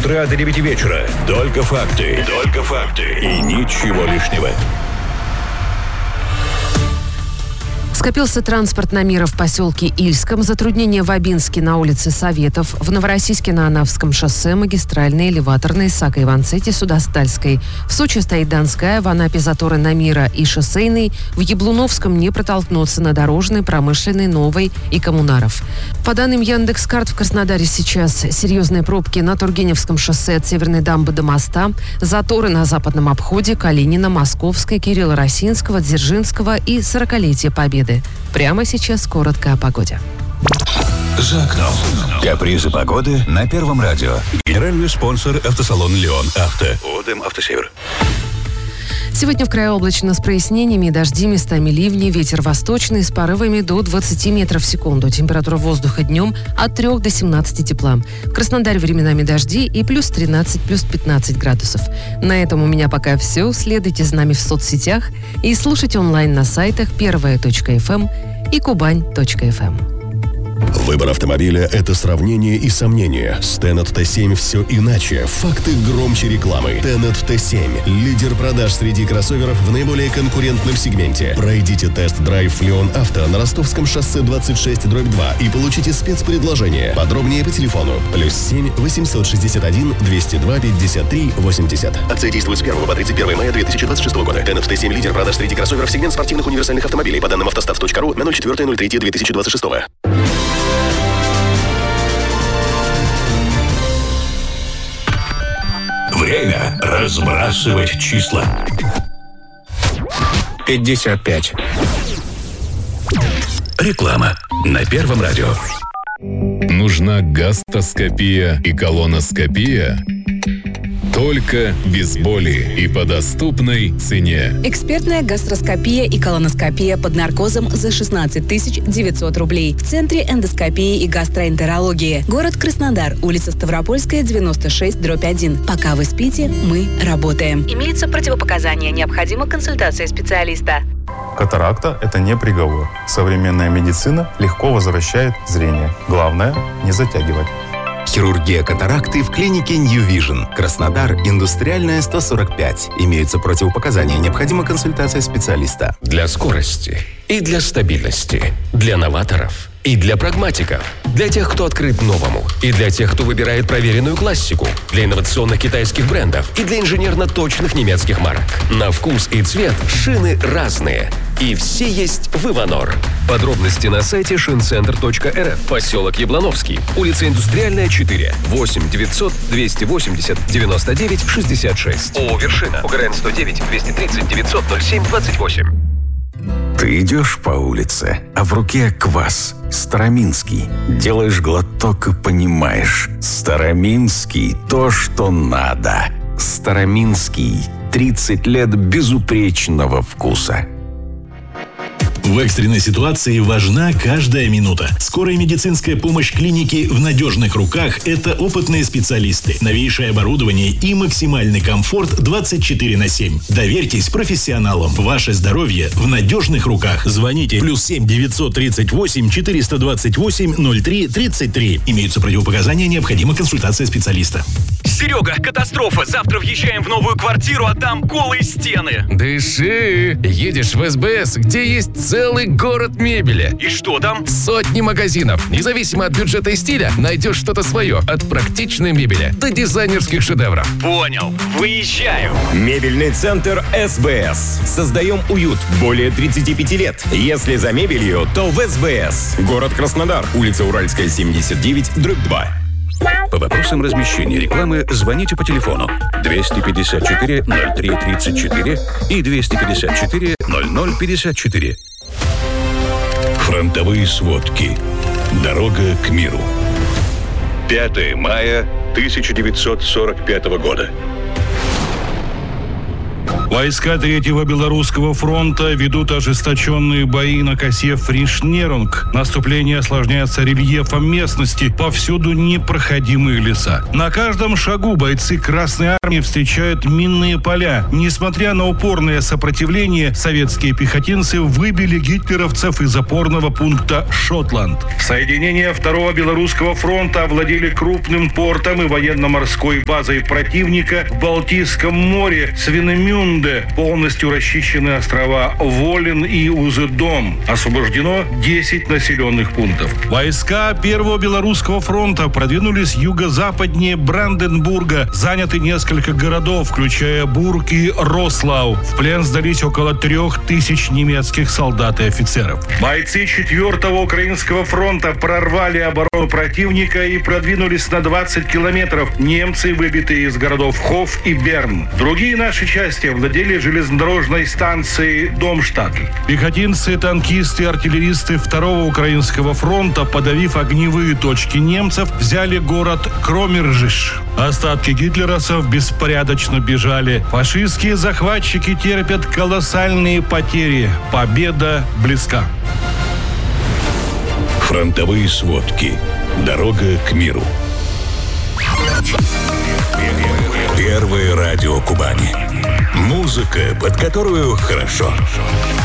утра до 9 вечера. Только факты. Только факты. И ничего лишнего. Скопился транспорт на Мира в поселке Ильском, затруднения в Абинске на улице Советов, в Новороссийске на Анапском шоссе, магистральные, элеваторные, Сако-Иванцете, Судостальской. В Сочи стоит Донская, в Анапе заторы на Мира и Шоссейный, в Яблуновском не протолкнуться на Дорожной, Промышленной, Новой и Коммунаров. По данным Яндекс.Карт, в Краснодаре сейчас серьезные пробки на Тургеневском шоссе от Северной дамбы до моста, заторы на Западном обходе, Калинина, Московской, Кирилла Росинского, Дзержинского и 40-летия Победы. Прямо сейчас коротко о погоде. За окном. Капризы погоды на Первом радио. Генеральный спонсор автосалон «Леон Авто». ОДМ «Автосевер». Сегодня в крае облачно с прояснениями, дожди, местами ливни, ветер восточный с порывами до 20 метров в секунду. Температура воздуха днем от 3 до 17 тепла. В Краснодаре временами дожди и плюс 13, плюс 15 градусов. На этом у меня пока все. Следуйте за нами в соцсетях и слушайте онлайн на сайтах первая.фм и кубань.фм. Выбор автомобиля – это сравнение и сомнение. С Tennet T7 все иначе. Факты громче рекламы. Tennet T7 – лидер продаж среди кроссоверов в наиболее конкурентном сегменте. Пройдите тест-драйв в Леон Авто на Ростовском шоссе 26/2 и получите спецпредложение. Подробнее по телефону +7 861 202 53 80. Акция действует с 1 по 31 мая 2026 года. Tennet T7 – лидер продаж среди кроссоверов сегмент спортивных универсальных автомобилей. По данным автостав.ру на 04.03.2026. Время разбрасывать числа. 55. Реклама на Первом радио. Нужна гастроскопия и колоноскопия? Только без боли и по доступной цене. Экспертная гастроскопия и колоноскопия под наркозом за 16 900 рублей. В Центре эндоскопии и гастроэнтерологии. Город Краснодар. Улица Ставропольская, 96/1. Пока вы спите, мы работаем. Имеются противопоказания. Необходима консультация специалиста. Катаракта – это не приговор. Современная медицина легко возвращает зрение. Главное – не затягивать. Хирургия катаракты в клинике New Vision. Краснодар, Индустриальная, 145. Имеются противопоказания. Необходима консультация специалиста. Для скорости и для стабильности. Для новаторов и для прагматиков. Для тех, кто открыт новому. И для тех, кто выбирает проверенную классику. Для инновационных китайских брендов. И для инженерно-точных немецких марок. На вкус и цвет шины разные. И все есть в Иванор. Подробности на сайте шинцентр.рф. Поселок Яблоновский. Улица Индустриальная, 4. 8 900 280 99 66. ООО «Вершина». УГРН 109 230 900 07 28. Ты идешь по улице, а в руке квас. Староминский. Делаешь глоток и понимаешь. Староминский – то, что надо. Староминский. 30 лет безупречного вкуса. В экстренной ситуации важна каждая минута. Скорая медицинская помощь клиники в надежных руках – это опытные специалисты, новейшее оборудование и максимальный комфорт 24/7. Доверьтесь профессионалам. Ваше здоровье в надежных руках. Звоните +7 938 428 03 33. Имеются противопоказания, необходима консультация специалиста. Серега, катастрофа. Завтра въезжаем в новую квартиру, а там голые стены. Дыши. Едешь в СБС, где есть целый город мебели. И что там? Сотни магазинов. Независимо от бюджета и стиля, найдешь что-то свое. От практичной мебели до дизайнерских шедевров. Понял. Выезжаю. Мебельный центр СБС. Создаем уют более 35 лет. Если за мебелью, то в СБС. Город Краснодар. Улица Уральская, 79/2. По вопросам размещения рекламы звоните по телефону 254 03 34 и 254 00 54. Фронтовые сводки. Дорога к миру. 5 мая 1945 года. Войска 3-го Белорусского фронта ведут ожесточенные бои на косе Фриш-Нерунг. Наступление осложняется рельефом местности, повсюду непроходимые леса. На каждом шагу бойцы Красной Армии встречают минные поля. Несмотря на упорное сопротивление, советские пехотинцы выбили гитлеровцев из опорного пункта Шотланд. Соединения 2-го Белорусского фронта овладели крупным портом и военно-морской базой противника в Балтийском море Свинемюнде. Полностью расчищены острова Волин и Узедом. Освобождено 10 населенных пунктов. Войска 1-го Белорусского фронта продвинулись юго-западнее Бранденбурга. Заняты несколько городов, включая Бург и Рослау. В плен сдались около 3000 немецких солдат и офицеров. Бойцы 4-го Украинского фронта прорвали оборону противника и продвинулись на 20 километров. Немцы выбиты из городов Хоф и Берн. Другие наши части владели железнодорожной станцией Домштадт. Пехотинцы, танкисты и артиллеристы 2-го Украинского фронта, подавив огневые точки немцев, взяли город Кромержиш. Остатки гитлеровцев беспорядочно бежали. Фашистские захватчики терпят колоссальные потери. Победа близка. Фронтовые сводки. Дорога к миру. Первое радио Кубани. Музыка, под которую хорошо.